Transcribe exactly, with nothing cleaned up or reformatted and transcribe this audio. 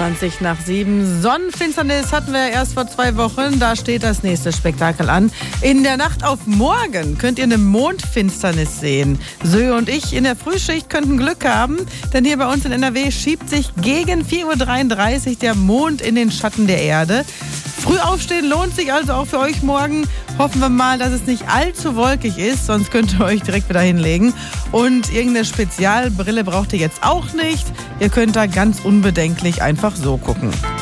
zwanzig nach sieben. Sonnenfinsternis hatten wir erst vor zwei Wochen. Da steht das nächste Spektakel an. In der Nacht auf morgen könnt ihr eine Mondfinsternis sehen. Sö und ich in der Frühschicht könnten Glück haben, denn hier bei uns in N R W schiebt sich gegen vier Uhr dreiunddreißig der Mond in den Schatten der Erde. Früh aufstehen lohnt sich also auch für euch morgen. Hoffen wir mal, dass es nicht allzu wolkig ist, sonst könnt ihr euch direkt wieder hinlegen. Und irgendeine Spezialbrille braucht ihr jetzt auch nicht. Ihr könnt da ganz unbedenklich einfach so gucken.